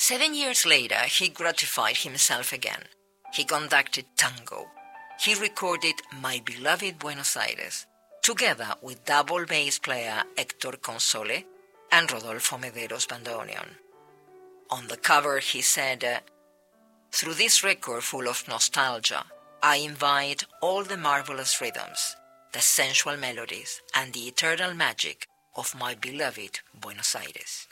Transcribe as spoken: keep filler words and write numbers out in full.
Seven years later, he gratified himself again. He conducted tango. He recorded My Beloved Buenos Aires, together with double bass player Héctor Console and Rodolfo Mederos bandoneon. On the cover, he said, uh, "Through this record full of nostalgia, I invite all the marvelous rhythms, the sensual melodies, and the eternal magic of my beloved Buenos Aires."